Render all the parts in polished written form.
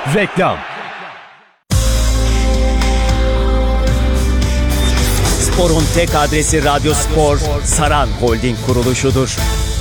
Reklam. Spor'un tek adresi Radyo Spor, Saran Holding kuruluşudur.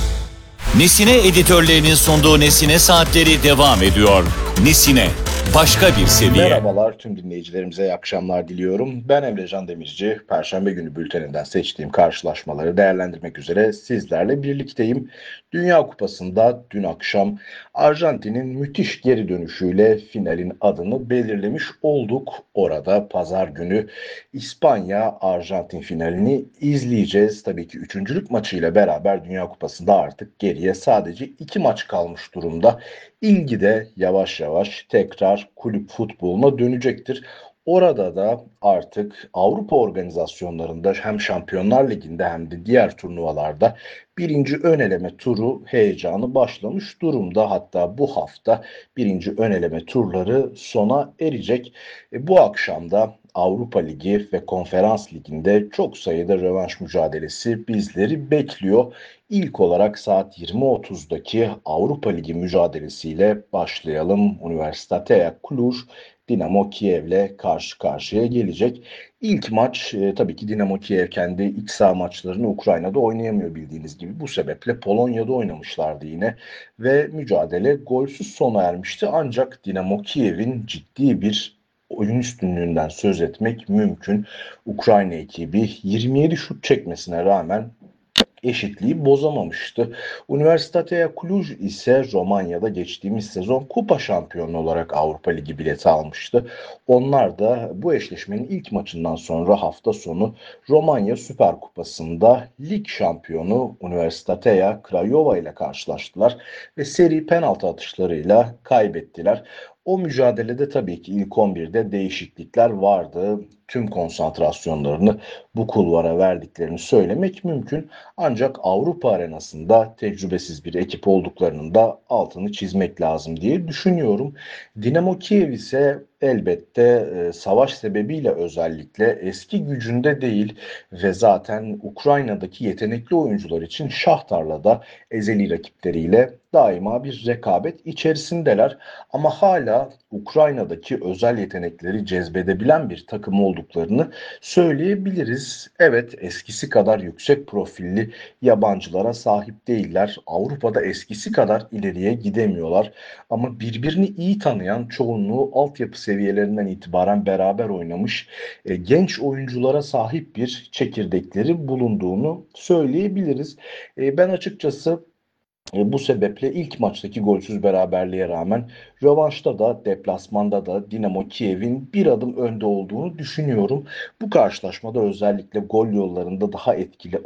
Nesine editörlerinin sunduğu Nesine Saatleri devam ediyor. Nesine, başka bir seviye. Merhabalar tüm dinleyicilerimize iyi akşamlar diliyorum. Ben Emrecan Demirci. Perşembe günü bülteninden seçtiğim karşılaşmaları değerlendirmek üzere sizlerle birlikteyim. Dünya Kupası'nda dün akşam Arjantin'in müthiş geri dönüşüyle finalin adını belirlemiş olduk. Orada pazar günü İspanya-Arjantin finalini izleyeceğiz. Tabii ki üçüncülük maçıyla beraber Dünya Kupası'nda artık geriye sadece 2 maç kalmış durumda. İlgi de yavaş yavaş tekrar kulüp futboluna dönecektir. Orada da artık Avrupa organizasyonlarında hem Şampiyonlar Ligi'nde hem de diğer turnuvalarda birinci ön eleme turu heyecanı başlamış durumda. Hatta bu hafta birinci ön eleme turları sona erecek. Bu akşam da Avrupa Ligi ve Konferans Ligi'nde çok sayıda rövanş mücadelesi bizleri bekliyor. İlk olarak saat 20.30'daki Avrupa Ligi mücadelesiyle başlayalım. Universitatea Cluj Dinamo Kiev'le karşı karşıya gelecek. İlk maç tabii ki Dinamo Kiev kendi iç saha maçlarını Ukrayna'da oynayamıyor bildiğiniz gibi. Bu sebeple Polonya'da oynamışlardı yine ve mücadele golsüz sona ermişti. Ancak Dinamo Kiev'in ciddi bir oyun üstünlüğünden söz etmek mümkün. Ukrayna ekibi 27 şut çekmesine rağmen eşitliği bozamamıştı. Universitatea Cluj ise Romanya'da geçtiğimiz sezon kupa şampiyonu olarak Avrupa Ligi bileti almıştı. Onlar da bu eşleşmenin ilk maçından sonra hafta sonu Romanya Süper Kupası'nda lig şampiyonu Universitatea Craiova ile karşılaştılar ve seri penaltı atışlarıyla kaybettiler. O mücadelede tabii ki ilk 11'de değişiklikler vardı. Tüm konsantrasyonlarını bu kulvara verdiklerini söylemek mümkün. Ancak Avrupa arenasında tecrübesiz bir ekip olduklarının da altını çizmek lazım diye düşünüyorum. Dinamo Kiev ise elbette savaş sebebiyle özellikle eski gücünde değil ve zaten Ukrayna'daki yetenekli oyuncular için Şahtar'la da ezeli rakipleriyle daima bir rekabet içerisindeler. Ama hala Ukrayna'daki özel yetenekleri cezbedebilen bir takım olduklarını söyleyebiliriz. Evet, eskisi kadar yüksek profilli yabancılara sahip değiller. Avrupa'da eskisi kadar ileriye gidemiyorlar. Ama birbirini iyi tanıyan, çoğunluğu altyapı seviyelerinden itibaren beraber oynamış genç oyunculara sahip bir çekirdekleri bulunduğunu söyleyebiliriz. Ben açıkçası bu sebeple ilk maçtaki golsüz beraberliğe rağmen rövanşta da deplasmanda da Dinamo Kiev'in bir adım önde olduğunu düşünüyorum. Bu karşılaşmada özellikle gol yollarında daha etkili